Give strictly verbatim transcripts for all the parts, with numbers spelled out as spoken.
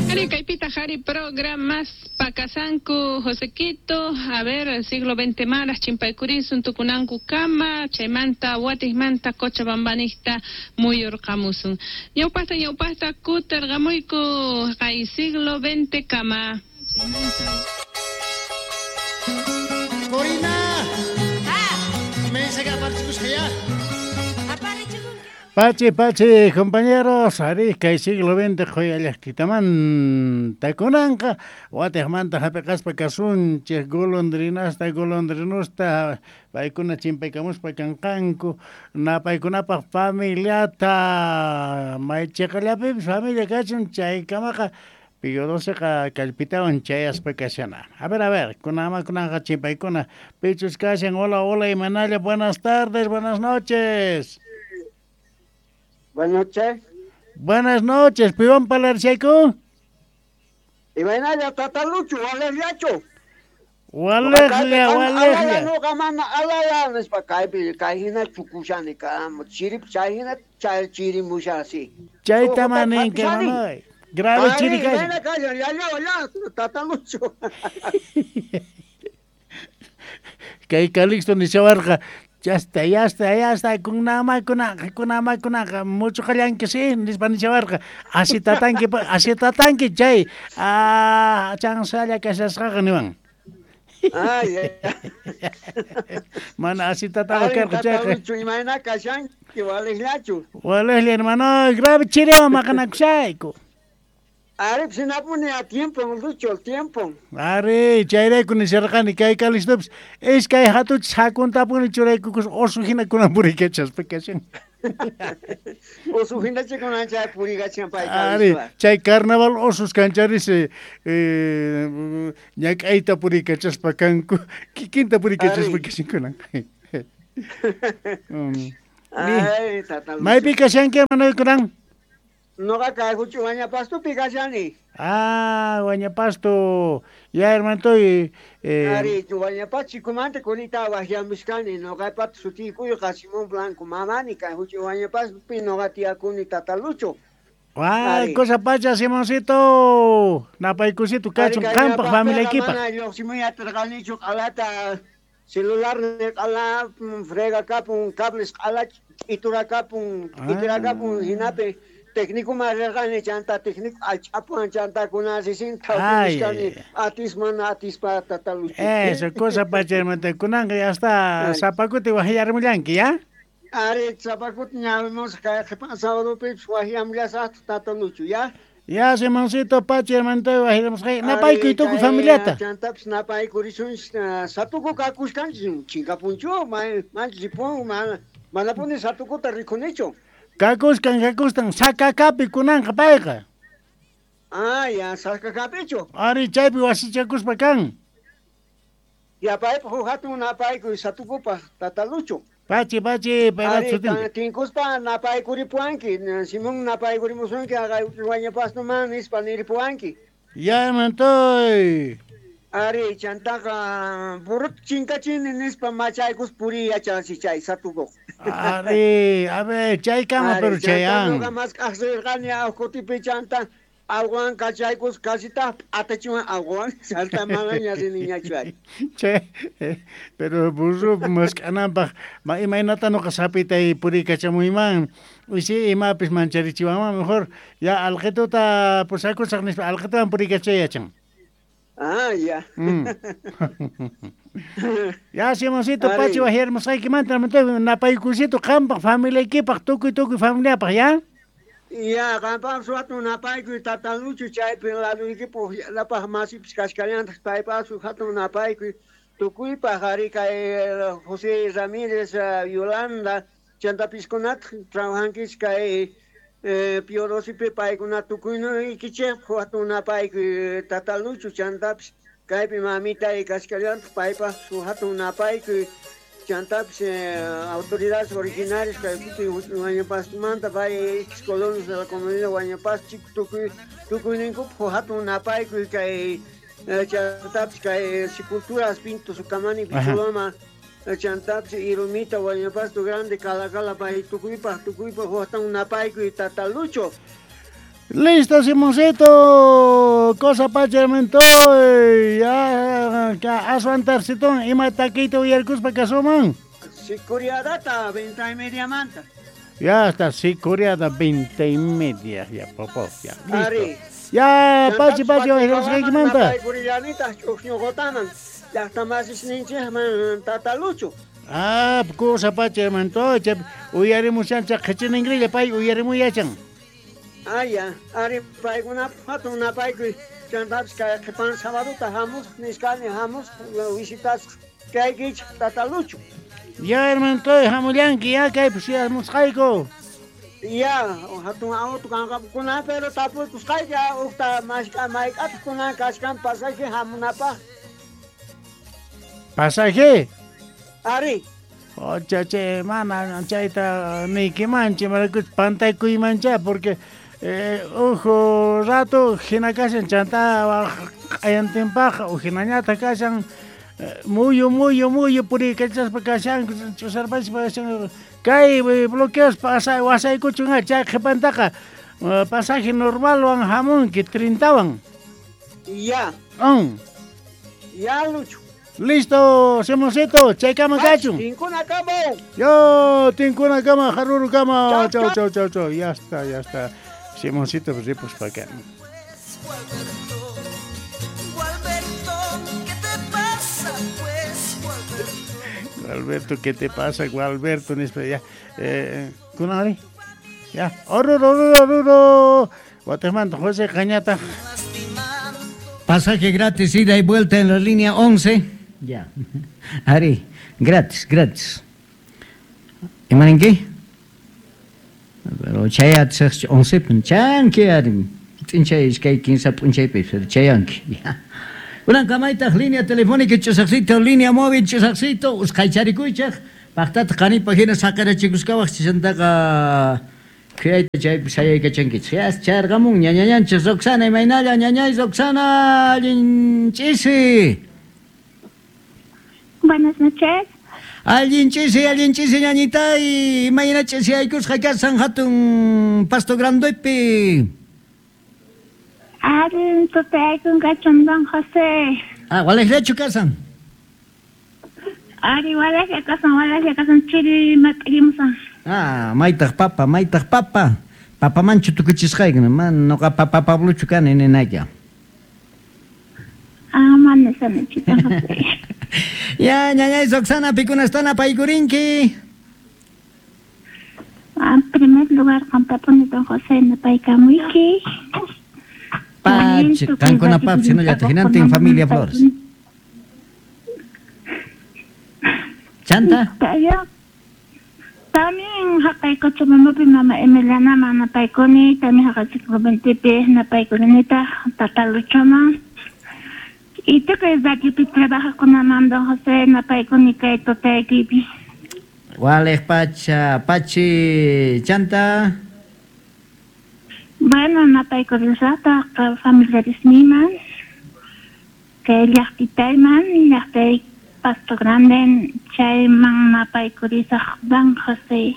Ari Caipita Jari programas Pacasanku Josequito, a ver, siglo veinte malas, Chimpaycurisun, Tucunanku Kama, Chaimanta, Watismanta, Cochabambanista, Muyurcamusun. Yaupasta, Yaupasta, Kuter, Gamoico, Gai siglo veinte Kama. Corina! Ah! ¿Me dice que aparezcus allá? Pachi, pachi, compañeros, arisca y siglo veinte, joya llaqtitaman, takunanka, watejmanta hapekaspa kasunche, golondrinasta, golondrinusta, paikuna chimpaykamuspa kankanku, na paikunapa familiata, maichekallapipis familia kachun chaykamaka, Piyodoseka calpitawan chayas pekashana. A ver, a ver, kunama kunanga chimpaykuna, pichus kashan, hola, hola, y manalla, buenas tardes, buenas noches. Buenas noches. Buenas noches, pibón palarchayku. Y manalla, tatalucho, walejliacho. Walejlia, walejlia. No gamana, alaya, nes pa kaipi, kaihina chukushani, karam, chirip, chahina, chay chiri mushasi. Chay tamanin que mamay. Grave chiri kashi. Ay, ya, ya, ya, tatalucho. Kay Calixto ni chavarga. Ya está, ya está, ya está, con nada más, con nada, con nada más, con nada, mucho callan que sí, ni para ni chavarga. Así tatanque, así tatanque, chay. Ah, changsaya que se saca ni van. Ay, ya. Mana así tatanque que chay. Tatalucho, imagina kashan, que walejliacho. Walejlia, hermano, grave chiri vamos a ganar chayco. Arep sinapune a tiempo, lucho, el tiempo. Are, chaire con ese rajani que hay calistops. Es que hay hatu chakun tapun churai kukus osuhina con ampurikechas pecación. Osuhina che con ancha purigación para Are, chay carnaval osus cancharis eh yak aita purikechas pacanku. Quinta purikechas pecación con. Ay, tatal. Mai pecación que mano con. No ga kai huchu baña pasto picasani. Ah, baña pasto. Ya hermano y eh Ari, tu baña pachi comante colita bajian miskani, no ga pat suti kuyo kasimon blanco mamani kai huchu baña pasto pino ga tia kuni tatalucho. Ah, cosa pacha Simoncito. Na paicusito cacho campo familia equipa. Yo si muy atragani chu alata celular ala frega capun cables ala itura capun itura capun hinape. Técnico más regane chanta técnico al chapo chanta con asisin tautiscani atisman atispa tatalu. Eso cosa pachermate kunanga ya está zapacuti wahiyar mulanki ya. Are zapacut nyamos ka pasado pe wahiyam ya sa tatalu ya. Ya Simoncito pachermante wahiyamos kai na pai kuito ku familiata. Chanta na pai kurisun satuko kakuskan chingapuncho man man jipon man manapone satuko tarikonecho. Kakuskan, kakuskan, saka kapi kunang kapayka. Ah, ya, saka kapicho. Ari chaypi wasichakus pakan. Ya pay po hatun na pay ko sa tukupa tatalucho. Pachi, pachi, pero sutin. Ari tinkus pa na pay ko ripuanki, simong na pay ko rimusun kaya kay wanya pas naman is paniripuanki. Ya mantoy. Ari chantaka burut chinkachin nis pa machaykus puri ya chansi chay sa tukok. Ari, a ver, chay kama pero chayan. Ari, mas kasir kanya ako tipi chanta, aguan kachaykus kasita, atachuan aguan, salta malanya sininya chay. Che, pero burro, mas kanamba, ma imainata no kasapita y puri kachamuiman, uy si imapis mancharichiwama, mejor, ya algeto ta, pues algo saknis, algeto an puri kachayachan. Ah, ya. Mm. Ya Simoncito pachi wahir masay kimanta naman na paikucito kampak family equipa tukoy tukoy familia pa ya. Ya kampak suatu na paiku tataluchu chay pinlalo equipo la pa masip kaskalian tay pa su hatu na paiku tukoy pa hari kay Jose Ramírez Yolanda chanta pisconat trabajan kis kay Eh, piorosi pe pai kuna tukuino ikiche hatu na pai ku tataluchu chantaps kai pe mamita y cascalian pai pa su hatu na pai ku chantaps autoridades originarias kai tu año pas manta pai colonos de la comunidad año pas chic tuku tukuino ku hatu na pai ku kai chantaps kai culturas pinto su kamani pichuloma chantaps irumita waña pasto grande cala cala pa tukuipa tukuipa hostan una paiku y tatalucho Listo, Simoncito. Cosa pachamento. Ya, ya, asfantarcito. Ima taquito y el cuspa casuman. Sicuriadata, veinte y media manta. Ya está, sicuriada, veinte y media. Ya, popo, ya. Ari. Ya, pachi, pachi, ¿qué manta? Ya está más sinche, tatalucho. Ah, cosa pachamento. Uyarimu chancha, kachin ingrile, pay, uyarimu yachan. Ah, ya. Ari, pay, una pato, una pay, que chantabs, que pan sábado, tajamos, niscal, dejamos, visitas, que hay que tatalucho. Ya, hermano, estoy jamulianqui, ya, que hay, pues ya, muscaico. Ya, hatun auto kan kuna pero tapu kuskai ya ukta mas mai at kuna kaskan pasaje hamunapa. ¿Pasaje? Ari. Oh, chache, mana, chaita, ni que manche, maracus, pantay cuy mancha, porque, eh, ojo, rato, jinakasan chanta, ayantempaja, o jinañata kasan, muyo, muyo, muyo, puri, cachas pa kasan, chusarbas pa kasan, kay bloqueos pasa, wasay kuchunga, chay, jepantaka, pasaje normal, wan jamón, que trintaban. Ya. Um. Ya, Lucho. Listo, Simoncito, chay cama gacho. Tincuna cama. Yo, tincuna cama, jaruru cama. Chao, chao, chao, chao. Ya está, ya está. Simoncito, pues, pues para acá. Gualberto, ¿qué te pasa, Gualberto? Ya, eh, ¿Kunari? Ya, oruro, oruro, oruro. Guatemala, José Cañata. Pasaje gratis, ida y vuelta en la línea once. Ya. Ari, gratis, gratis. ¿Y maninki? Pero chayat se once punchan que ari. Tinchay es que hay quince punchay pero chayanki. Ya. Una camaita línea telefónica chusaxito, línea móvil chusaxito, uskaycharikuchak. Pactat cani pagina sacara chikuskawak chisantaga. Que chay saya que chanquich. Ya chargamun ñañañan Roxana y Mainalla ñañay Roxana linchisi. Buenas noches. Alguien chisi, alguien chisi ñañita y imagina chisi hay que sacar San Hatun pasto grandoipi. Alguien tu te con gachón Don José. Ah, ¿cuál es lecho casan? Ari, ¿cuál es que casan? ¿Cuál es que casan? Chiri matrimsa. Ah, maitag papa, maitag papa. Papa mancho tu kuchiskai man no ka papa Pablo chukan en enaya. Ah, man esa nechita José. Ya, ñañay Roxana pikunastana paikurinki. En primer lugar, Campapone Don José en Paicamuiki. Pach, cancuna pap, si no ya te ginante en familia Flores. Chanta. También hakaiko chumamapi mama Emiliana mana paikoni, también hakachiko veintipe na paikonita tataluchoma. Y tú que es de aquí trabaja con Amando José na paikonika y tote equipi. Wales pacha, pachi, chanta. Bueno, na paikonizata ka familiaris niman. Que llaqtitayman, llaqtay Pasto Grande, chay man napaykurisaq Don José.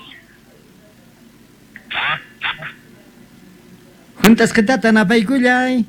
Juntas que tata napaykullay.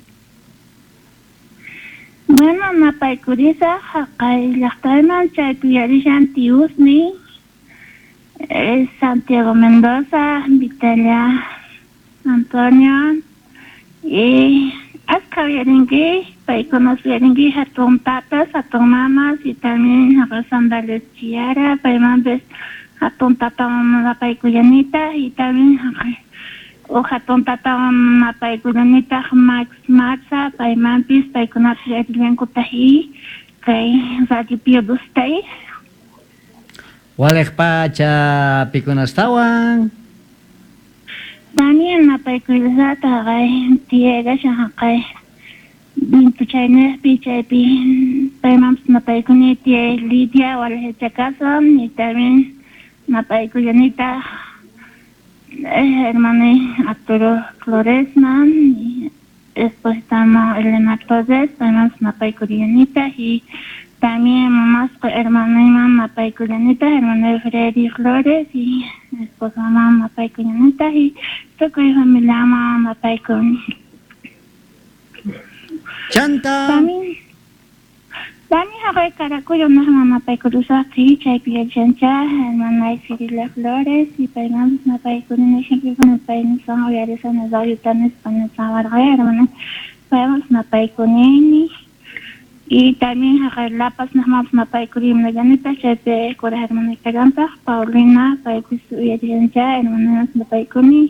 Bueno, napaykurisaq haqay llaqtayman chay kuyarishan tiusni, eh, Santiago Mendoza, Vitalia Antonio, y Ascaviaringui, Paiconosviaringui, Hatun Tatas, Hatun Mamas, y también a Sandales Chiara, Paimambes, Hatun Tata, una Paicuyanita, y también o Hatun Tata, una Paicuyanita, Max Marza, Paimampis, Paiconasviaringui, Kutahi, Kay Zadipio Dustay. Walek pacha pikunastawan. También na paikulizata kay tiega siya kay pintuchaynes pichaypi paimams na paikuni tiye Lidia wala hechakason y también na paikuyanita eh, hermane Arturo Floresman y después estamos Elena Torres paimams na paikuyanita y también mamás hermana Iman na paikuyanita hermane Freddy Flores y mi esposo mamá paikunita y tukuy familia mamá paikun. Chanta. Kami Kami hakoy karakuyo na mamá paikurusa ki chay pia chancha hermana Cirila Flores y paimamos na paikunin siempre con pain sa hoyari sa nazayutan España sa warga hermana paimamos na paikunin y también hakoy lapas na mamás na paikurim na ganita chay pia kura hermana Kagampa Paulina paikusu hoyari chancha hermana na paikunin.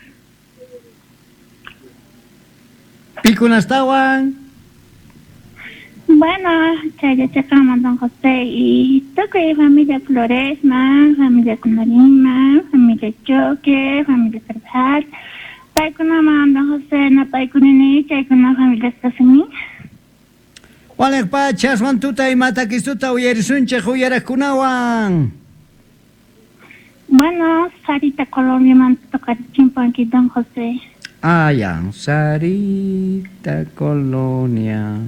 Pikunastawan. Bueno, saya cakap Don José y toque familia Flores, ma, familia Kumarin, ma, familia Choque, familia Carvajal, paikuna ma Don José na paikunini, paikuna familia Stasini. Walek pa chaswan tuta imata kistuta uyerisunche huyarakunawan. Bueno, Sarita Colombia man tocar chimpan aquí Don José. Ah, ya, Sarita Colonia.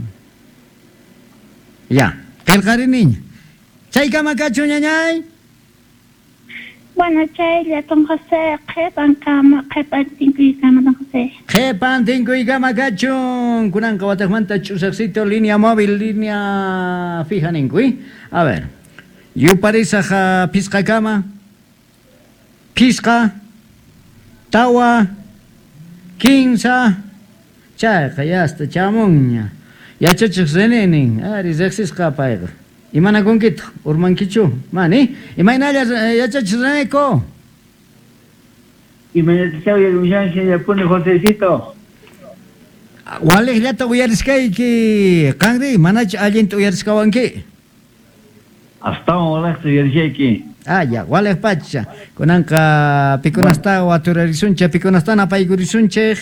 Ya, kelkari niña. Chay kamakachu ñañay. Bueno, chay ya Don José, kepan kama, kepan tingui kama Don José. Kepan tingui kamakachu. Kunan kawatakmanta chusaksito línea móvil, línea fija ningui. A ver. Yu parisa ja pisca kama. Pisca. Tawa. Quinza. Chay, kayasta chamuña. Ya chachik zenenin, ari zexis kapaiga. Imana kunkito, urman kichu, mani. Imainaya ya chachik zeneko. Imagínate, ya ya ya pone Josecito. Wale ya ta uyariskay ki kangri, manach alin tu uyariskawanki. Hasta ahora estoy aquí. Ah, ya, wale pacha. Kunanka pikunasta waturarisunche, pikunasta na paigurisunche.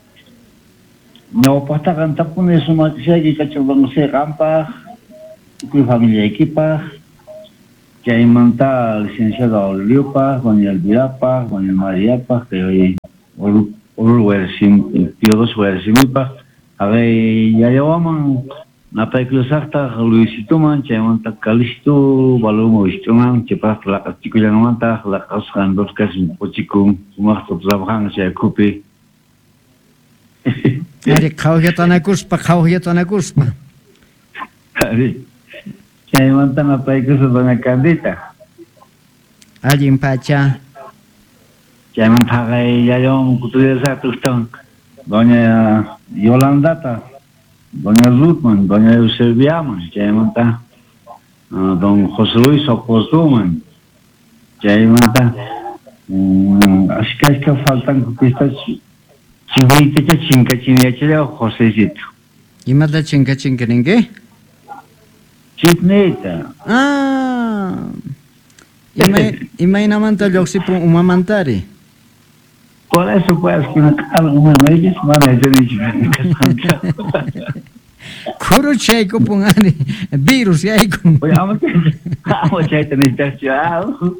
No, pasta canta pone su matriz y cacho vamos a rampa, con familia equipa, que hay manta licenciado Liupa, con el Virapa, con el Mariapa, que hoy hoy hoy sim, piodos hoy simipa, a ver ya llevamos na paikusakta Luisito man, que manta Calisto, Balomo Istongan, que para la chico ya no manta la cascan dos casos pochicum, más to trabajan se ocupe. Ari kauhiatana kuspa, kauhiatana kuspa. Ari, kaya manta na paikusa doña Candita. Alin pacha. Kaya manta kay yayong kutuya sa tustang. Doña Yolandata, doña Ruthman, doña Eusebia man. Kaya manta uh, don José Luis Oposto man. Kaya manta um, así que que faltan pistas. Chivita cha chinka chinia cha Josecito. Imada chinka chinka ninge? Chipneta. Ah. Imay imay naman ta yoksi po umamantari. Por eso pues que no cada una de ellas van a ser dicho. Kuro chay ko po nga ni virus yay ko. Oye, amo que amo chay tenés chao.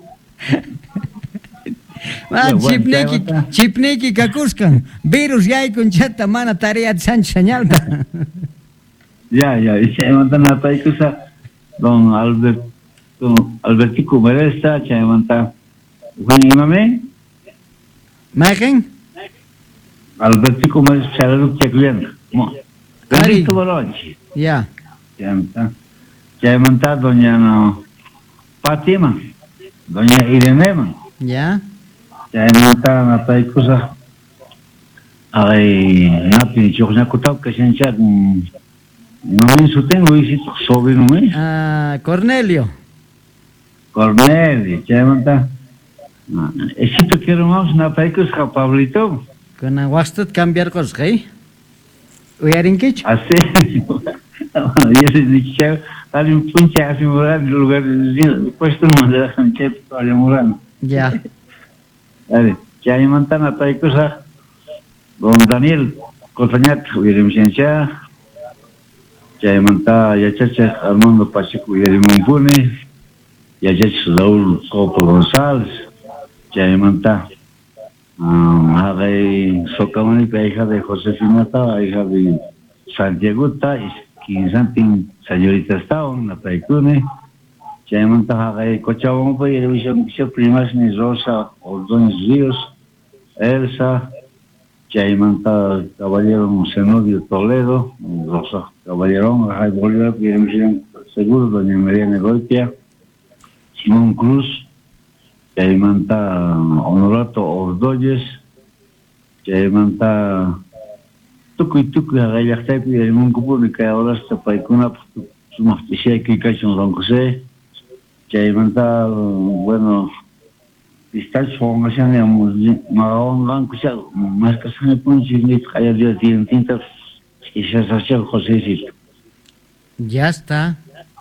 Ah, chipneki, chipneki kakuskan. Virus yay kun chata mana tarea san señalta. Ya, ya, y se mandan a paikusa don Albert, don Albertico Meresta, se manda. Juan Imame? Maken? Albertico Meresta, se lo que cuidan. Mo. Ari. Ya. Ya. Se manda. Se manda doña no, Fatima, doña Irene. Ya. Ya manta na paikusa. Ay, na pincho na kutao que se encha. No me insulten, Luis, sobrino mío. Ah, Cornelio. Cornelio, ya manta. Esito quiero más na paikus ka Pablito. Kuna wastot cambiar cos kay. Uyarin kich. Así. Y ese dicho, hay un punche así moral en lugar de puesto no de la gente para moral. Ya. Vale, ya hay mantana paikusa. Don Daniel, Cotañat, hubiera licencia. Ya hay manta, ya chacha Armando Pacheco, hubiera Mumpune. Ya chacha Raúl Copo González. Ya hay manta. Hay Socamani, hija de Josefina, hija de Santiago, y Quinsantin, señorita Estaban, la paikune. Chaymanta haqay Cochabamba y revisión que primas ni Rosa Ordóñez Ríos, Elsa, Chaymanta Caballero Zenobio Toledo, Rosa Caballero, haqay Bolívar y revisión seguro doña Mariana Goitia, Simón Cruz, Chaymanta Honorato Ordóñez, Chaymanta Tukuy Tukuy haqay llaqtaypi yaymunku pública ahora hasta paykuna sumaqtishay kikachun Don José. Chaymanta, bueno, pistacho fongación digamos, magaon banco ya más que se me pone ni calla de tintas y se hace Josecito. Ya está.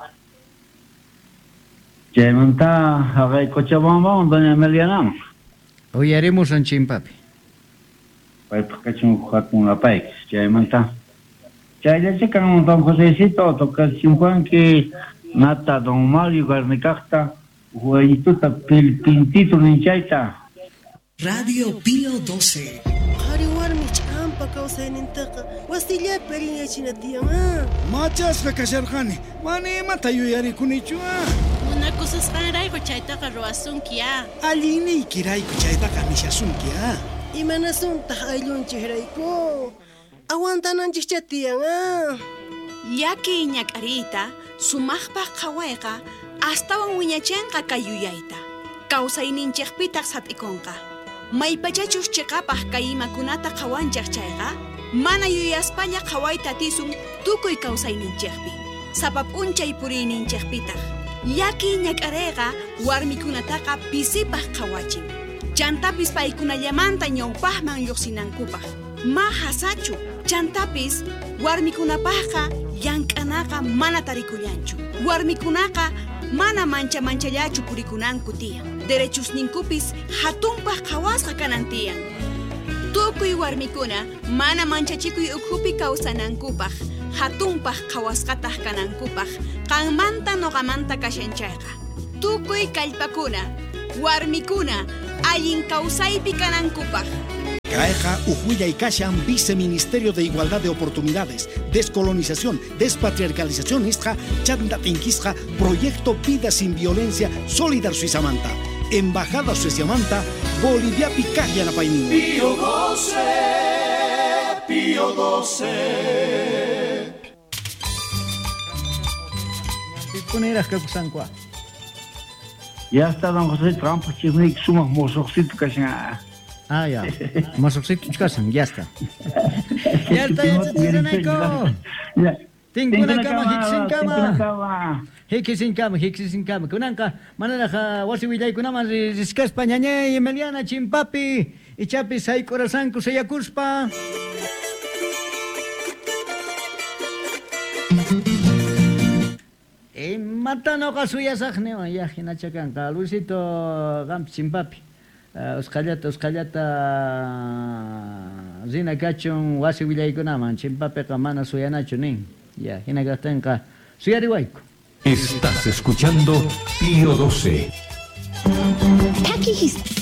Chaymanta, haqay Cochabamba, doña Emiliana. Hoy haremos un chimpapi. Pay pakachun hatun apay, Chaymanta. Chayla chekan Don Josecito, toca chimpan que Nata Don Mario Garnicacta, Juanituta Pintito Ninchaita. Radio Pilo doce. Hariwar mi champa causa en intaka. Wastilla periña chinatiama. Machas Rakasharhani, Mani Matayu Yari Kunichua. Una cosa es para ir cochaita carroasun kia. Alini Kirai Kuchaita Kamishasun kia. Imanasun tahayun chihraiko. Aguantanan chichatianga. Yaki ñakarita, sumaqpa qhawayqa, astawan wiñachanqa kayuyayta. Kawsayninchikpitaq sat'ikunqa. Maypachachus chiqapaq kay imakunata qhawanchaq chayqa, mana yuyaspalla qhawayta tisun tukuy kawsayninchikpi. Sapa p'unchay puriyninchikpitaq. Yaki ñak'arayqa warmikunataqa pisipaq qhawachin. Chantapis paykunallamanta ñawpaqman lluqsinankupaq. Ma hasachu, chantapis warmikunapaqqa llank'anaqa mana tarikullanchu. Warmikunaqa mana mancha manchallachu purikunanku tiyan. Derechusninkupis hatunpaq qhawasqa kanan tiyan. Tukuy warmikuna mana manchachikuy ukhupi kawsanankupaq, hatunpaq qhawasqataq kanankupaq, qanmanta noqamanta kashanchayqa. Tukuy kallpakuna, warmikuna allin kawsaypi kanankupaq. Caeja Ujuya y Kashan, Viceministerio de Igualdad de Oportunidades, Descolonización, Despatriarcalización Isja, Chanda Tinkisja, Proyecto Vida Sin Violencia, Solidar Suizamanta, Embajada Suizamanta, Bolivia Picaya na Paimín. Pío doce, Pío doce. Poneras que usan cuá. Ya está Don José Trampa, Chivnik, sumas mozoxito Kashan. Ah, ya. Mozoxito Chkasan, ya está. Ya está, ya está, Tizanaiko. Tengo una cama, Hicks sin cama. Hicks sin cama, Hicks sin cama. Kunanka, manaraja, wasi willay kunaman, riskas pañañe, Emiliana, chimpapi, y chapis, hay corazón, kusaya kurspa. Eh, matano kasuya sahneo, ya, hinachakanka, Luisito, gamp, chimpapi. Euskallata, Euskallata, zina kachun, wasi willaykunaman, chimpapeqa mana suyanachu nin. Ya, hinagastenqa suyariwayku. Estás escuchando Pío doce. Taki